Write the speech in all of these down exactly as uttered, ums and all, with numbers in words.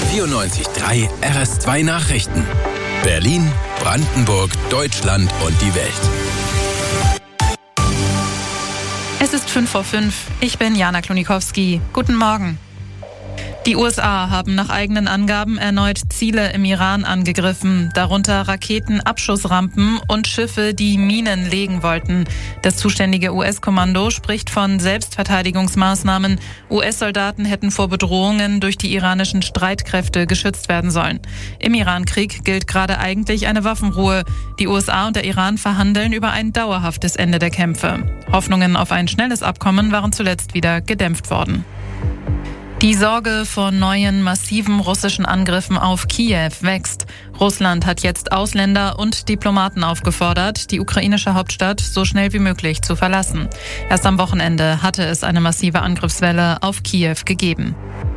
vierundneunzig Komma drei R S zwei Nachrichten. Berlin, Brandenburg, Deutschland und die Welt. Es ist fünf vor fünf. Ich bin Jana Klonikowski. Guten Morgen. Die U S A haben nach eigenen Angaben erneut Ziele im Iran angegriffen, darunter Raketenabschussrampen und Schiffe, die Minen legen wollten. Das zuständige U S-Kommando spricht von Selbstverteidigungsmaßnahmen. U S-Soldaten hätten vor Bedrohungen durch die iranischen Streitkräfte geschützt werden sollen. Im Iran-Krieg gilt gerade eigentlich eine Waffenruhe. Die U S A und der Iran verhandeln über ein dauerhaftes Ende der Kämpfe. Hoffnungen auf ein schnelles Abkommen waren zuletzt wieder gedämpft worden. Die Sorge vor neuen massiven russischen Angriffen auf Kiew wächst. Russland hat jetzt Ausländer und Diplomaten aufgefordert, die ukrainische Hauptstadt so schnell wie möglich zu verlassen. Erst am Wochenende hatte es eine massive Angriffswelle auf Kiew gegeben.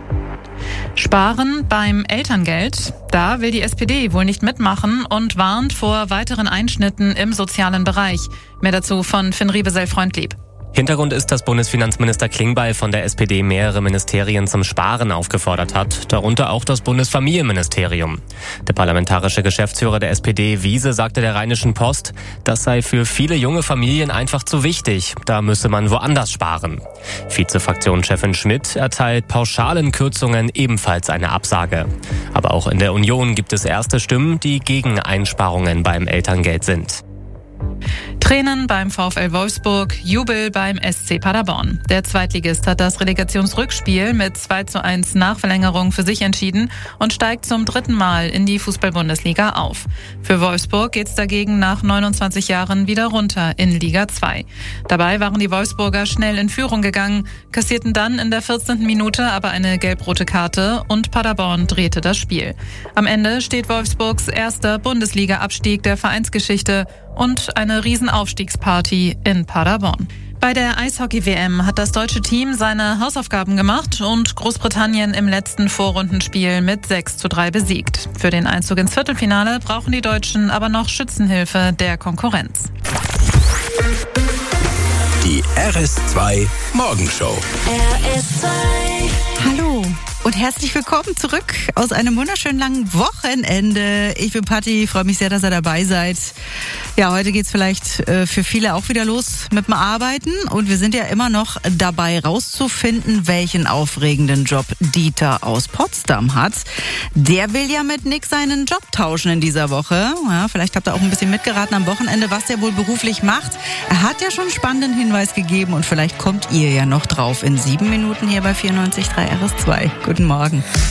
Sparen beim Elterngeld? Da will die S P D wohl nicht mitmachen und warnt vor weiteren Einschnitten im sozialen Bereich. Mehr dazu von Finn Riebesell-Freundlieb. Hintergrund ist, dass Bundesfinanzminister Klingbeil von der S P D mehrere Ministerien zum Sparen aufgefordert hat, darunter auch das Bundesfamilienministerium. Der parlamentarische Geschäftsführer der S P D, Wiese, sagte der Rheinischen Post, das sei für viele junge Familien einfach zu wichtig, da müsse man woanders sparen. Vizefraktionschefin Schmidt erteilt pauschalen Kürzungen ebenfalls eine Absage. Aber auch in der Union gibt es erste Stimmen, die gegen Einsparungen beim Elterngeld sind. Tränen beim VfL Wolfsburg, Jubel beim S C Paderborn. Der Zweitligist hat das Relegationsrückspiel mit zwei zu eins Nachverlängerung für sich entschieden und steigt zum dritten Mal in die Fußball-Bundesliga auf. Für Wolfsburg geht's dagegen nach neunundzwanzig Jahren wieder runter in Liga zwei. Dabei waren die Wolfsburger schnell in Führung gegangen, kassierten dann in der vierzehnten Minute aber eine gelb-rote Karte und Paderborn drehte das Spiel. Am Ende steht Wolfsburgs erster Bundesliga-Abstieg der Vereinsgeschichte und eine Riesenaufstiegsparty in Paderborn. Bei der Eishockey-W M hat das deutsche Team seine Hausaufgaben gemacht und Großbritannien im letzten Vorrundenspiel mit sechs zu drei besiegt. Für den Einzug ins Viertelfinale brauchen die Deutschen aber noch Schützenhilfe der Konkurrenz. Die R S zwei Morgenshow. R S zwei. Hallo und herzlich willkommen zurück aus einem wunderschönen langen Wochenende. Ich bin Patti, freue mich sehr, dass ihr dabei seid. Ja, heute geht's vielleicht äh, für viele auch wieder los mit dem Arbeiten und wir sind ja immer noch dabei rauszufinden, welchen aufregenden Job Dieter aus Potsdam hat. Der will ja mit Nick seinen Job tauschen in dieser Woche. Ja, vielleicht habt ihr auch ein bisschen mitgeraten am Wochenende, was der wohl beruflich macht. Er hat ja schon einen spannenden Hinweis gegeben und vielleicht kommt ihr ja noch drauf in sieben Minuten hier bei vierundneunzig Komma drei R S zwei. Guten Morgen.